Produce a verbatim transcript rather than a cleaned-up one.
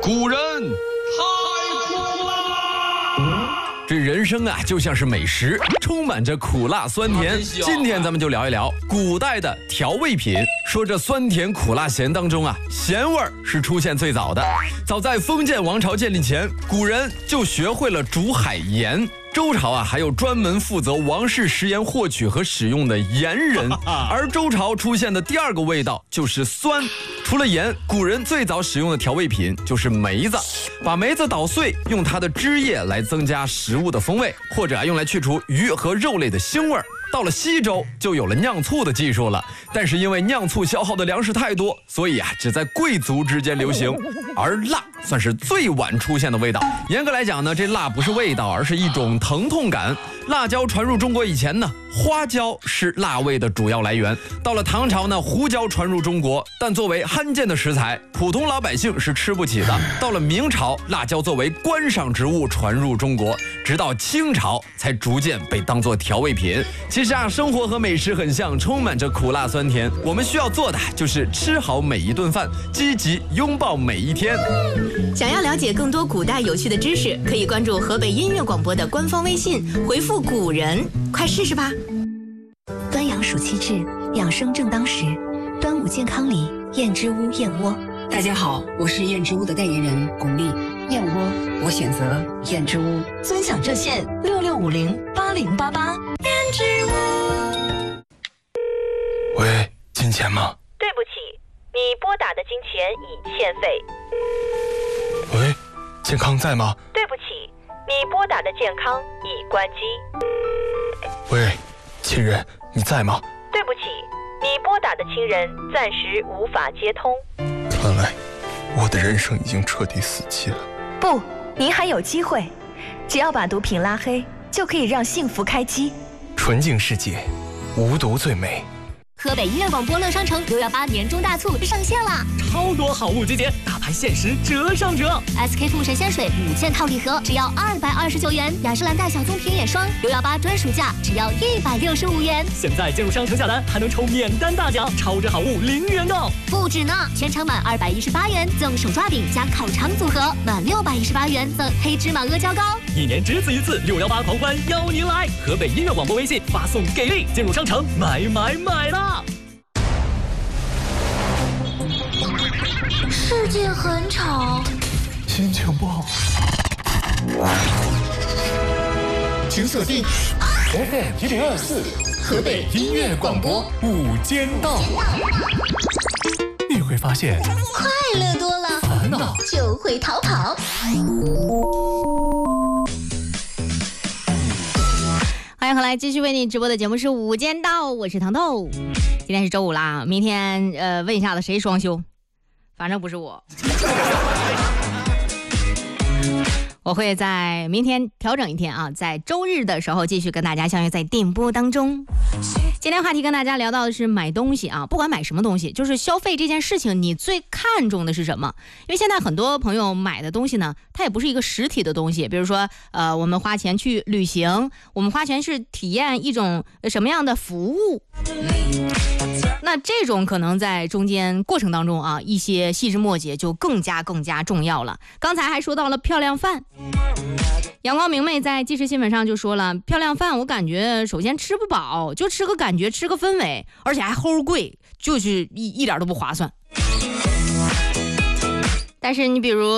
古人太苦了。这人生啊，就像是美食，充满着苦辣酸甜。今天咱们就聊一聊古代的调味品。说这酸甜苦辣咸当中啊，咸味儿是出现最早的。早在封建王朝建立前，古人就学会了煮海盐。周朝啊，还有专门负责王室食盐获取和使用的盐人。而周朝出现的第二个味道就是酸。除了盐，古人最早使用的调味品就是梅子。把梅子捣碎，用它的汁液来增加食物的风味，或者用来去除鱼和肉类的腥味儿。到了西周，就有了酿醋的技术了。但是因为酿醋消耗的粮食太多，所以啊，只在贵族之间流行。而辣算是最晚出现的味道。严格来讲呢，这辣不是味道，而是一种疼痛感。辣椒传入中国以前呢，花椒是辣味的主要来源。到了唐朝呢，胡椒传入中国，但作为罕见的食材，普通老百姓是吃不起的。到了明朝，辣椒作为观赏植物传入中国，直到清朝才逐渐被当作调味品。其实啊，生活和美食很像，充满着苦辣酸甜。我们需要做的就是吃好每一顿饭，积极拥抱每一天。 想要了解更多古代有趣的知识，可以关注河北音乐广播的官方微信，回复古人，快试试吧。 端阳暑气至，养生正当时。端午健康里，燕之屋燕窝。 大家好，我是燕之屋的代言人巩俐。燕窝，我选择燕之屋。 尊享热线六六五零八零八八。燕之屋。 喂，金钱吗？ 对不起，你拨打的金钱已欠费。 喂，健康在吗？ 对不起，你拨打的健康已关机。 喂，亲人，你在吗？ 对不起，你拨打的亲人暂时无法接通。 看来我的人生已经彻底死期了。 不，您还有机会，只要把毒品拉黑，就可以让幸福开机。 纯净世界，无毒最美。 河北音乐广播乐商城六幺八年终大促上线了， 超多好物集结，大牌限时折上折。 S K two 神仙水五件套礼盒只要二百二十九元，雅诗兰黛小棕瓶眼霜六幺八专属价只要一百六十五元。 现在进入商城下单还能抽免单大奖，超值好物零元购。 不止呢，全场满二百一十八元赠手抓饼加烤肠组合，满六百一十八元赠黑芝麻阿胶糕。 一年只此一次，六幺八狂欢邀您来！河北音乐广播微信发送给力，进入商城买买买啦！ 世界很吵， 心情不好， 请锁定 F M 一零二四河北音乐广播午间道，你会发现快乐多了， 烦恼就会逃跑。 欢迎回来，继续为你直播的节目是午间道，我是糖豆。今天是周五啦，明天呃问一下子谁双休？反正不是我。我会在明天调整一天啊，在周日的时候继续跟大家相约在电波当中。今天话题跟大家聊到的是买东西啊，不管买什么东西，就是消费这件事情，你最看重的是什么？因为现在很多朋友买的东西呢，它也不是一个实体的东西，比如说呃，我们花钱去旅行，我们花钱是体验一种什么样的服务。嗯，那这种可能在中间过程当中啊，一些细枝末节就更加更加重要了。刚才还说到了漂亮饭，阳光明媚在即时新闻上就说了，漂亮饭我感觉首先吃不饱，就吃个感觉，吃个氛围，而且还齁贵，就是一一点都不划算。但是你比如